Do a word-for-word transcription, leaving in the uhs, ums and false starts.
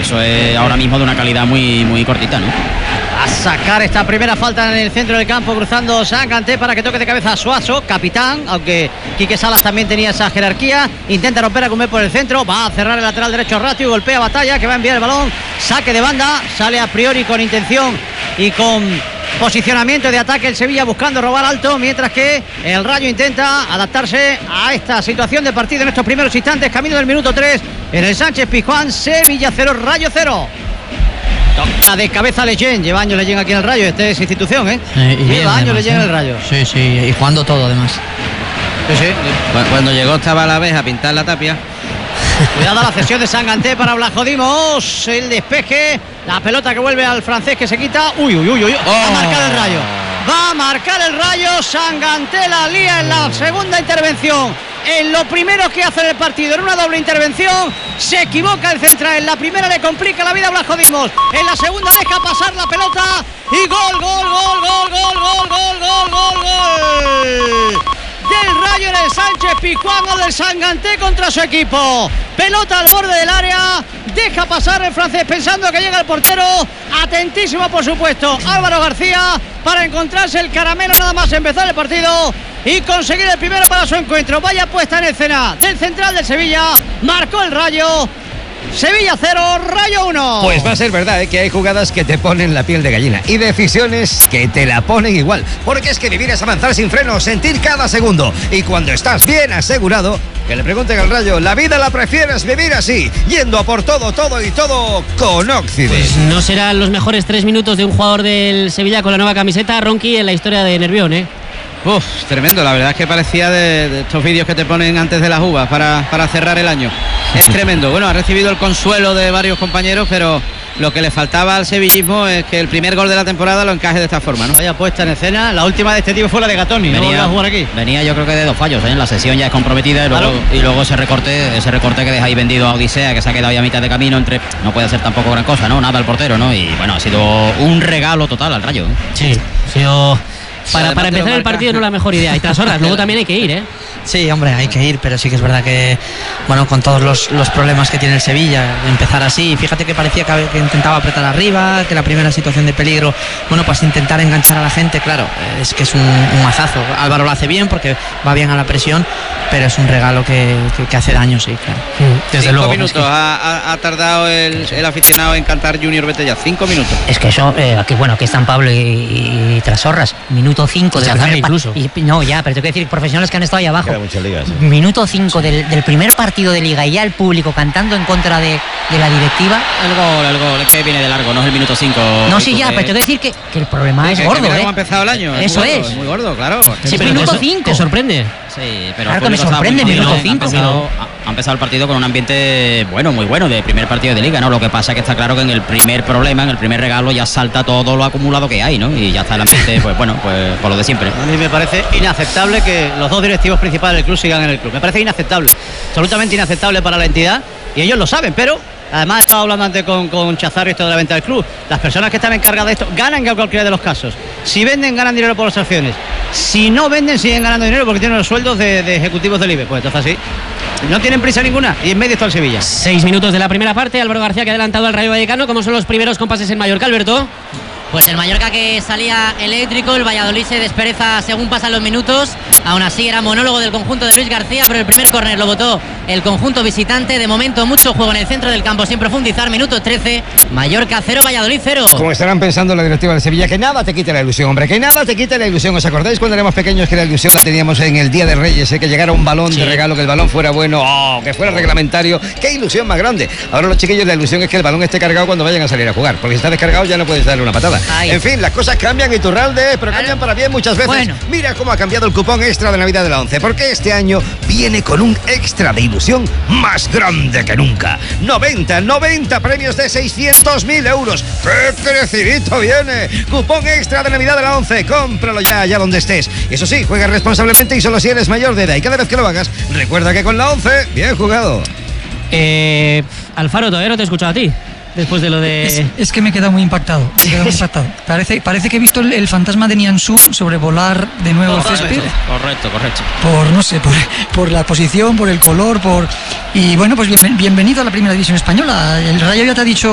eso es ahora mismo de una calidad muy, muy cortita, ¿no? A sacar esta primera falta en el centro del campo, cruzando Sanganté para que toque de cabeza a Suazo, capitán, aunque Quique Salas también tenía esa jerarquía. Intenta romper a Comer por el centro, va a cerrar el lateral derecho Ratio, golpea Batalla, que va a enviar el balón, saque de banda, sale a priori con intención y con posicionamiento de ataque el Sevilla buscando robar alto, mientras que el Rayo intenta adaptarse a esta situación de partido en estos primeros instantes, camino del minuto tres en el Sánchez Pizjuán. Sevilla cero, Rayo cero. Toca de cabeza Leyen, lleva años Leyen aquí en el Rayo, esta es institución, ¿eh? eh y lleva bien, años además, Leyen ¿eh? en el Rayo. Sí, sí, y jugando todo además. Sí, sí. Cuando llegó estaba a la vez a pintar la tapia. Cuidado la cesión de Sanganté para Blajodimos, el despeje, la pelota que vuelve al francés que se quita. Uy, uy, uy, uy. Oh. Va a marcar el Rayo. Va a marcar el Rayo. Sanganté la lía en la segunda intervención. En lo primero que hace en el partido, en una doble intervención, se equivoca el central. En la primera le complica la vida a Blajodimos. En la segunda deja pasar la pelota y gol, gol, gol, gol, gol, gol, gol, gol, gol, gol. Del Rayo en el Sánchez Pizjuán, o del Sanganté contra su equipo. Pelota al borde del área, deja pasar el francés pensando que llega el portero. Atentísimo, por supuesto, Álvaro García para encontrarse el caramelo nada más empezar el partido y conseguir el primero para su encuentro. Vaya puesta en escena del central del Sevilla. Marcó el Rayo. Sevilla cero, Rayo uno. Pues va a ser verdad, ¿eh? Que hay jugadas que te ponen la piel de gallina y decisiones que te la ponen igual. Porque es que vivir es avanzar sin frenos, sentir cada segundo. Y cuando estás bien asegurado, que le pregunten al Rayo, la vida la prefieres vivir así, yendo a por todo, todo y todo con Occident. Pues no serán los mejores tres minutos de un jugador del Sevilla con la nueva camiseta, Ronqui, en la historia de Nervión, ¿eh? Uf, tremendo, la verdad es que parecía de, de estos vídeos que te ponen antes de las uvas para, para cerrar el año. Es tremendo. Bueno, ha recibido el consuelo de varios compañeros, pero lo que le faltaba al sevillismo es que el primer gol de la temporada lo encaje de esta forma, ¿no? Vaya puesta en escena, la última de este tipo fue la de Gatoni, no volvió a jugar aquí. Venía yo creo que de dos fallos, ¿eh? La sesión ya es comprometida y luego, Claro. y luego ese recorte, ese recorte que deja ahí vendido a Odisea, que se ha quedado ya a mitad de camino entre, no puede hacer tampoco gran cosa, ¿no? Nada al portero, ¿no? Y bueno, ha sido un regalo total al Rayo, ¿eh? Sí, ha sido... Para, para empezar el marca. partido no es la mejor idea. Y tras horas, luego también hay que ir, ¿eh? Sí, hombre, hay que ir, pero sí que es verdad que, bueno, con todos los, los problemas que tiene el Sevilla, empezar así, fíjate que parecía que, que intentaba apretar arriba, que la primera situación de peligro, bueno, pues intentar enganchar a la gente, claro, es que es un, un mazazo. Álvaro lo hace bien porque va bien a la presión, pero es un regalo que, que, que hace daño, sí, claro. Desde Cinco luego. minutos Es que, ha, ha- ha tardado el, el aficionado en cantar Junior Vete ya. Cinco minutos. Es que eso, eh, aquí, bueno, aquí están Pablo y, y, y Trasorras. Minuto cinco Y del Chazarra primer pa- incluso. y- No, ya, pero tengo que decir, profesionales que han estado ahí abajo. Queda muchas ligas, ¿eh? Minuto cinco del, del primer partido de Liga y ya el público cantando en contra de, de la directiva. El gol, el gol, es que viene de largo, no es el minuto cinco. No, sí, ya, pero tengo que decir que, que el problema es Que- que gordo, mira ¿eh? cómo ha empezado el año. Eso muy gordo, es. muy gordo, claro. Sí, pero minuto te- cinco. ¿Te sorprende? Sí, pero Claro el que me público estaba sorprende, muy minuto bien, cinco. Ha empezado, ha- ha empezado el partido con un ambiente bueno, muy bueno, de primer partido de Liga, ¿no? Lo que pasa es que está claro que en el primer problema, en el primer regalo, ya salta todo lo acumulado que hay, ¿no? Y ya está el ambiente, pues bueno, pues por lo de siempre. A mí me parece inaceptable que los dos directivos principales del club sigan en el club. Me parece inaceptable, absolutamente inaceptable para la entidad y ellos lo saben, pero además estaba hablando antes con, con Chazarro esto de la venta del club. Las personas que están encargadas de esto ganan en cualquiera de los casos. Si venden, ganan dinero por las acciones. Si no venden, siguen ganando dinero porque tienen los sueldos de, de ejecutivos del I B E. Pues entonces así, no tienen prisa ninguna y en medio está el Sevilla. Seis minutos de la primera parte. Álvaro García que ha adelantado al Rayo Vallecano. ¿Cómo son los primeros compases en Mallorca, Alberto? Pues el Mallorca que salía eléctrico, el Valladolid se despereza según pasan los minutos. Aún así era monólogo del conjunto de Luis García, pero el primer córner lo votó el conjunto visitante. De momento mucho juego en el centro del campo sin profundizar. Minuto trece, Mallorca cero, Valladolid cero. Como estarán pensando la directiva de Sevilla, que nada te quite la ilusión, hombre, que nada te quite la ilusión. ¿Os acordáis cuando éramos pequeños que la ilusión la teníamos en el Día de Reyes, eh? Que llegara un balón de regalo, que el balón fuera bueno, oh, que fuera reglamentario? ¡Qué ilusión más grande! Ahora los chiquillos, la ilusión es que el balón esté cargado cuando vayan a salir a jugar, porque si está descargado ya no puedes darle una patada. Ay. En fin, las cosas cambian, Iturralde, pero cambian para bien muchas veces. Bueno. Mira cómo ha cambiado el cupón extra de Navidad de la once, porque este año viene con un extra de ilusión más grande que nunca. noventa, noventa premios de seiscientos mil euros. ¡Qué crecidito viene! Cupón extra de Navidad de la once. Cómpralo ya, allá donde estés. Eso sí, juega responsablemente y solo si eres mayor de edad. Y cada vez que lo hagas, recuerda que con la once, bien jugado. Eh, Alfaro, todavía no te he escuchado a ti. Después de lo de... Es, es que me he quedado muy impactado. Me he quedado muy impactado. Parece, parece que he visto el, el fantasma de Nianzú sobrevolar de nuevo el césped. Correcto, correcto. Por, no sé, por, por la posición, por el color, por... Y bueno, pues bien- bienvenido a la Primera División Española. El Rayo ya te ha dicho